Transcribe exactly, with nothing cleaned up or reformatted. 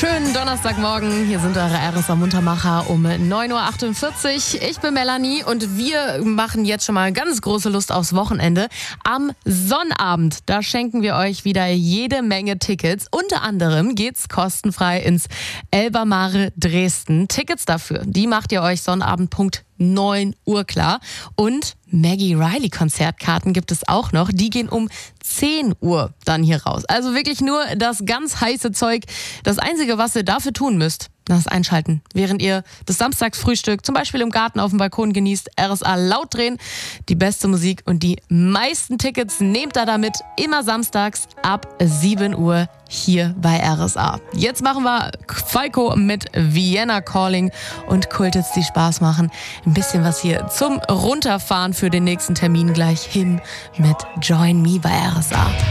Schönen Donnerstagmorgen, hier sind eure R S A-Muntermacher um neun Uhr achtundvierzig. Ich bin Melanie und wir machen jetzt schon mal ganz große Lust aufs Wochenende. Am Sonnabend, da schenken wir euch wieder jede Menge Tickets. Unter anderem geht's kostenfrei ins Elba Mare Dresden. Tickets dafür, die macht ihr euch Sonnabend Punkt neun Uhr klar. Und Maggie Riley Konzertkarten gibt es auch noch. Die gehen um zehn Uhr dann hier raus. Also wirklich nur das ganz heiße Zeug. Das Einzige, was ihr dafür tun müsst, das Einschalten. Während ihr das Samstagsfrühstück zum Beispiel im Garten auf dem Balkon genießt, R S A laut drehen. Die beste Musik und die meisten Tickets nehmt ihr damit immer samstags ab sieben Uhr hier bei R S A. Jetzt machen wir Falco mit Vienna Calling und Kultits, die Spaß machen. Ein bisschen was hier zum Runterfahren für den nächsten Termin gleich hin mit Join Me bei R S A.